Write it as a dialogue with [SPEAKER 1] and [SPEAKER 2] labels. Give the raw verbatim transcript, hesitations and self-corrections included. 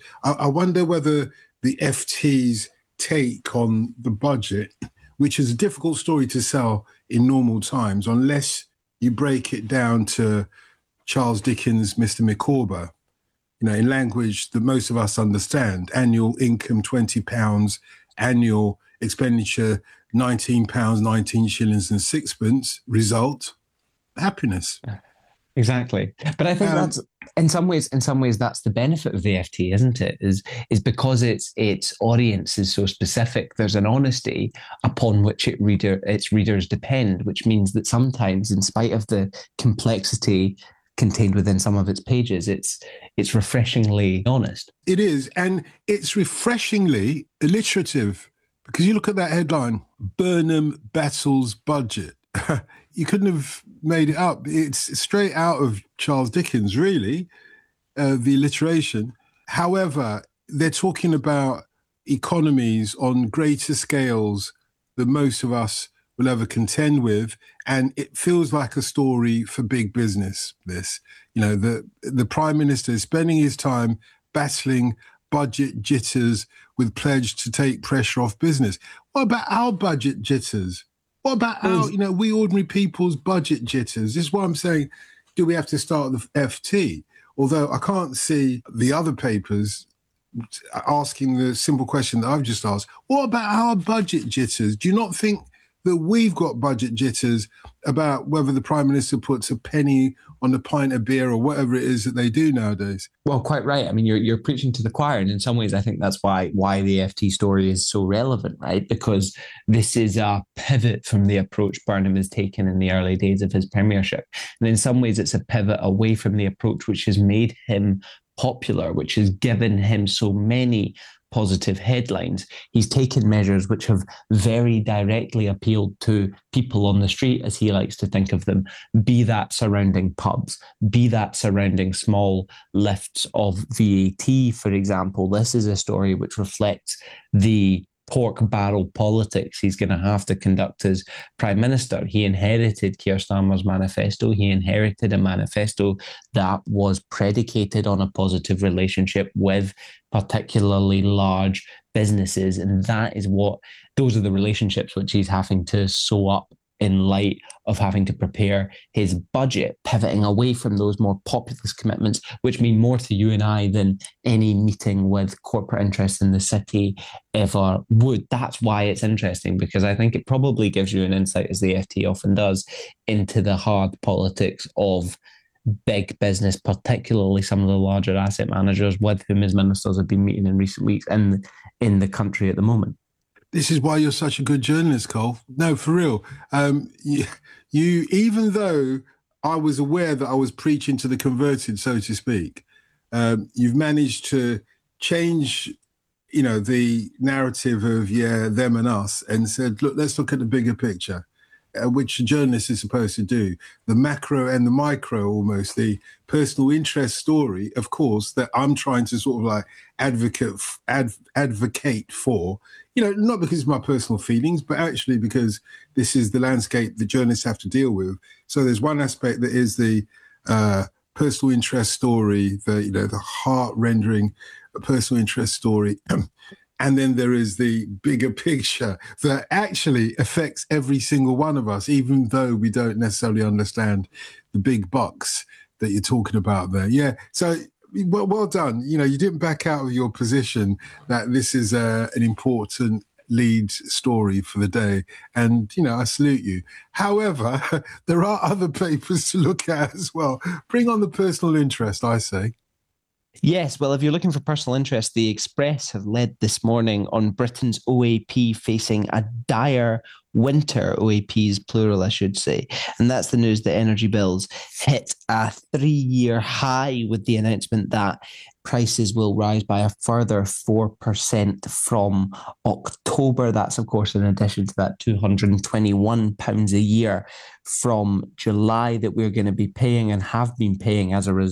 [SPEAKER 1] I, I wonder whether the F T's take on the budget, which is a difficult story to sell in normal times, unless you break it down to Charles Dickens' Mister Micawber, you know, in language that most of us understand. Annual income twenty pounds, annual expenditure nineteen pounds, nineteen shillings and sixpence. Result, happiness.
[SPEAKER 2] Exactly. But I think um, that's in some ways, in some ways, that's the benefit of the F T, isn't it? Is is because its its audience is so specific. There's an honesty upon which it reader its readers depend, which means that sometimes, in spite of the complexity contained within some of its pages, it's it's refreshingly honest.
[SPEAKER 1] It is, and it's refreshingly alliterative, because you look at that headline, Burnham battles budget. You couldn't have made it up. It's straight out of Charles Dickens, really, uh, the alliteration. However, they're talking about economies on greater scales than most of us will ever contend with. And it feels like a story for big business, this. You know, the, the Prime Minister is spending his time battling budget jitters with pledge to take pressure off business. What about our budget jitters? What about our, you know, we ordinary people's budget jitters? This is what I'm saying. Do we have to start the F T? Although I can't see the other papers asking the simple question that I've just asked. What about our budget jitters? Do you not think that we've got budget jitters about whether the Prime Minister puts a penny on a pint of beer or whatever it is that they do nowadays?
[SPEAKER 2] Well, quite right. I mean, you're you're preaching to the choir, and in some ways, I think that's why why the F T story is so relevant, right? Because this is a pivot from the approach Burnham has taken in the early days of his premiership, and in some ways, it's a pivot away from the approach which has made him popular, which has given him so many positive headlines. He's taken measures which have very directly appealed to people on the street, as he likes to think of them, be that surrounding pubs, be that surrounding small lifts of V A T, for example. This is a story which reflects the pork barrel politics he's going to have to conduct as Prime Minister. He inherited Keir Starmer's manifesto. He inherited a manifesto that was predicated on a positive relationship with particularly large businesses. And that is what, those are the relationships which he's having to sew up in light of having to prepare his budget, pivoting away from those more populist commitments, which mean more to you and I than any meeting with corporate interests in the city ever would. That's why it's interesting, because I think it probably gives you an insight, as the F T often does, into the hard politics of big business, particularly some of the larger asset managers with whom his ministers have been meeting in recent weeks in, in the country at the moment.
[SPEAKER 1] This is why you're such a good journalist, Cole. No, for real. Um, you, you, even though I was aware that I was preaching to the converted, so to speak, um, you've managed to change, you know, the narrative of, yeah, them and us, and said, look, let's look at the bigger picture, uh, which a journalist is supposed to do. The macro and the micro, almost, the personal interest story, of course, that I'm trying to sort of like advocate, ad, advocate for. You know, not because of my personal feelings, but actually because this is the landscape that journalists have to deal with. So there's one aspect that is the uh, personal interest story, the, you know, the heart-rendering personal interest story. And then there is the bigger picture that actually affects every single one of us, even though we don't necessarily understand the big bucks that you're talking about there. Yeah, so... Well, well done. You know, you didn't back out of your position that this is uh, an important lead story for the day. And, you know, I salute you. However, there are other papers to look at as well. Bring on the personal interest, I say.
[SPEAKER 2] Yes, well, if you're looking for personal interest, the Express have led this morning on Britain's O A P facing a dire winter. O A Ps plural, I should say. And that's the news that energy bills hit a three-year high with the announcement that prices will rise by a further four percent from October. That's, of course, in addition to that two hundred twenty-one pounds a year from July that we're going to be paying and have been paying as a result